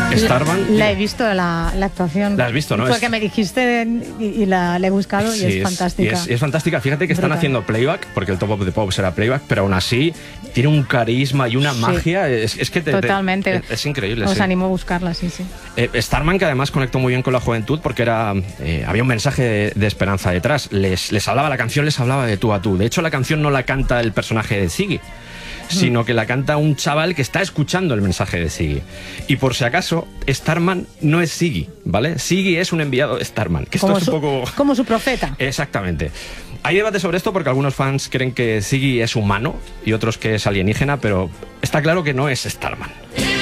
Starman. La he visto, la actuación. La has visto, ¿no? Porque me dijiste y la he buscado y es fantástica. Es fantástica. Fíjate que están haciendo playback, porque el Top of the Pops era playback, pero aún así tiene un carisma y una magia. Es que totalmente. Es increíble. Os animo a buscarla, sí. Starman, que además conectó muy bien con la juventud porque había un mensaje de esperanza detrás. Les hablaba la canción, les hablaba de tú a tú. De hecho, la canción no la canta el personaje de Ziggy, sino que la canta un chaval que está escuchando el mensaje de Ziggy. Y por si acaso, Starman no es Ziggy, ¿vale? Ziggy es un enviado de Starman, que esto es un poco... Como su profeta. Exactamente. Hay debate sobre esto porque algunos fans creen que Ziggy es humano y otros que es alienígena, pero está claro que no es Starman.